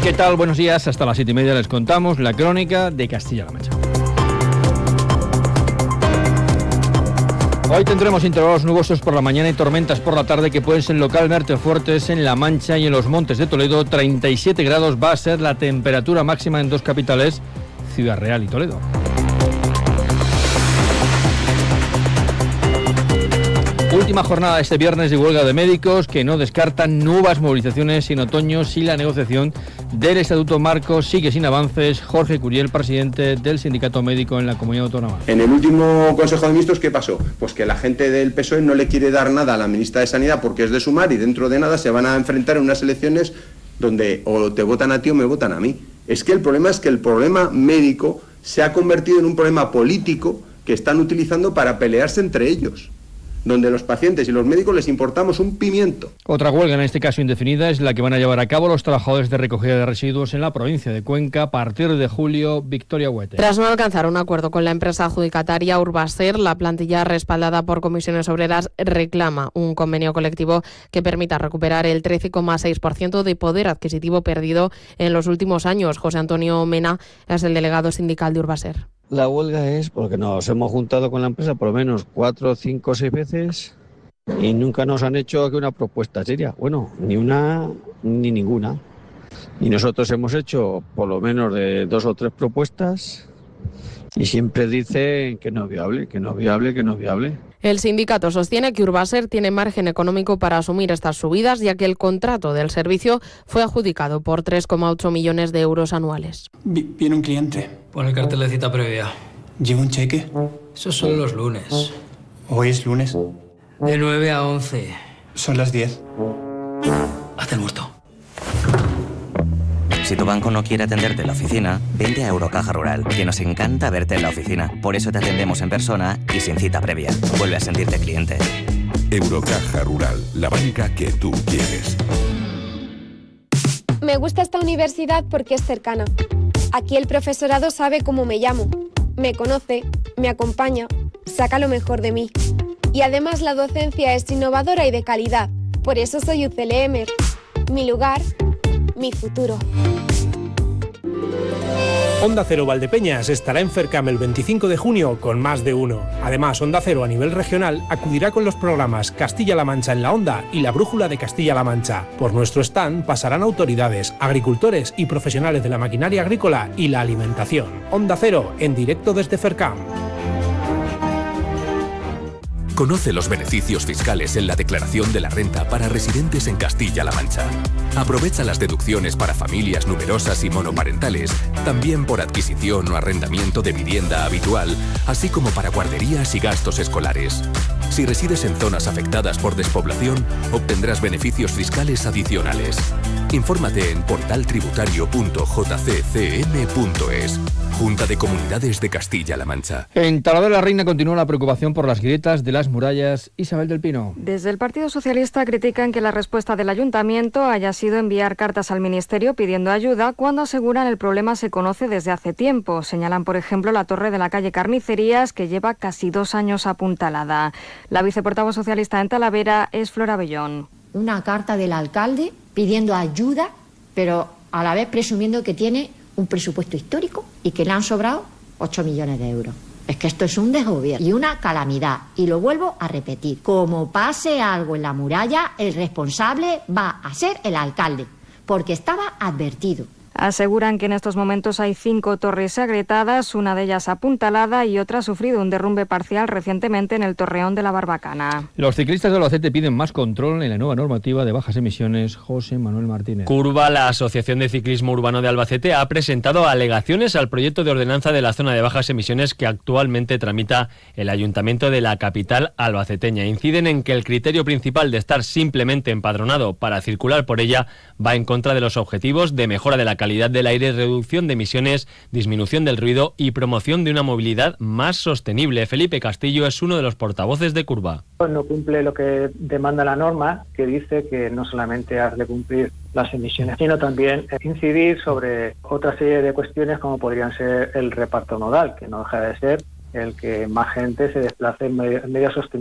¿Qué tal? Buenos días. Hasta las 7:30 les contamos la crónica de Castilla-La Mancha. Hoy tendremos intervalos nubosos por la mañana y tormentas por la tarde que pueden ser localmente fuertes en La Mancha y en los montes de Toledo. 37 grados va a ser la temperatura máxima en dos capitales, Ciudad Real y Toledo. Última jornada este viernes de huelga de médicos que no descartan nuevas movilizaciones en otoño si la negociación del Estatuto Marco sigue sin avances. Jorge Curiel, presidente del Sindicato Médico en la Comunidad Autónoma. En el último Consejo de Ministros, ¿qué pasó? Pues que la gente del PSOE no le quiere dar nada a la ministra de Sanidad porque es de Sumar y dentro de nada se van a enfrentar en unas elecciones donde o te votan a ti o me votan a mí. Es que el problema médico se ha convertido en un problema político que están utilizando para pelearse entre ellos, donde los pacientes y los médicos les importamos un pimiento. Otra huelga, en este caso indefinida, es la que van a llevar a cabo los trabajadores de recogida de residuos en la provincia de Cuenca a partir de julio. Victoria Huete. Tras no alcanzar un acuerdo con la empresa adjudicataria Urbaser, la plantilla respaldada por comisiones obreras reclama un convenio colectivo que permita recuperar el 13,6% de poder adquisitivo perdido en los últimos años. José Antonio Mena es el delegado sindical de Urbaser. La huelga es porque nos hemos juntado con la empresa por lo menos 4, 5, 6 veces y nunca nos han hecho aquí una propuesta seria. Bueno, ni una ni ninguna. Y nosotros hemos hecho por lo menos de 2 o 3 propuestas y siempre dicen que no es viable, que no es viable, que no es viable. El sindicato sostiene que Urbaser tiene margen económico para asumir estas subidas, ya que el contrato del servicio fue adjudicado por 3,8 millones de euros anuales. Viene un cliente. Pon el cartel de cita previa. ¿Lleva un cheque? Esos son los lunes. ¿Hoy es lunes? De 9 a 11. Son las 10. Haz el muerto. Si tu banco no quiere atenderte en la oficina, vente a Eurocaja Rural, que nos encanta verte en la oficina. Por eso te atendemos en persona y sin cita previa. Vuelve a sentirte cliente. Eurocaja Rural, la banca que tú quieres. Me gusta esta universidad porque es cercana. Aquí el profesorado sabe cómo me llamo, me conoce, me acompaña, saca lo mejor de mí. Y además la docencia es innovadora y de calidad. Por eso soy UCLM. Mi lugar, mi futuro. Onda Cero Valdepeñas estará en FERCAM el 25 de junio con más de uno. Además, Onda Cero a nivel regional acudirá con los programas Castilla-La Mancha en la Onda y La Brújula de Castilla-La Mancha. Por nuestro stand pasarán autoridades, agricultores y profesionales de la maquinaria agrícola y la alimentación. Onda Cero en directo desde FERCAM. Conoce los beneficios fiscales en la declaración de la renta para residentes en Castilla-La Mancha. Aprovecha las deducciones para familias numerosas y monoparentales, también por adquisición o arrendamiento de vivienda habitual, así como para guarderías y gastos escolares. Si resides en zonas afectadas por despoblación, obtendrás beneficios fiscales adicionales. Infórmate en portaltributario.jccm.es. Junta de Comunidades de Castilla-La Mancha. En Talavera de la Reina continúa la preocupación por las grietas de las murallas. Isabel del Pino. Desde el Partido Socialista critican que la respuesta del Ayuntamiento haya sido enviar cartas al Ministerio pidiendo ayuda cuando aseguran el problema se conoce desde hace tiempo. Señalan, por ejemplo, la torre de la calle Carnicerías, que lleva casi 2 años apuntalada. La viceportavoz socialista en Talavera es Flora Bellón. Una carta del alcalde pidiendo ayuda, pero a la vez presumiendo que tiene un presupuesto histórico y que le han sobrado 8 millones de euros. Es que esto es un desgobierno y una calamidad. Y lo vuelvo a repetir. Como pase algo en la muralla, el responsable va a ser el alcalde, porque estaba advertido. Aseguran que en estos momentos hay 5 torres agrietadas, una de ellas apuntalada y otra ha sufrido un derrumbe parcial recientemente en el Torreón de la Barbacana. Los ciclistas de Albacete piden más control en la nueva normativa de bajas emisiones. José Manuel Martínez. Curva, la Asociación de Ciclismo Urbano de Albacete, ha presentado alegaciones al proyecto de ordenanza de la zona de bajas emisiones que actualmente tramita el Ayuntamiento de la capital albaceteña. Inciden en que el criterio principal de estar simplemente empadronado para circular por ella va en contra de los objetivos de mejora de la calidad del aire, reducción de emisiones, disminución del ruido y promoción de una movilidad más sostenible. Felipe Castillo es uno de los portavoces de Curva. No cumple lo que demanda la norma, que dice que no solamente has de cumplir las emisiones, sino también incidir sobre otra serie de cuestiones como podrían ser el reparto modal, que no deja de ser el que más gente se desplace en medios sostenibles.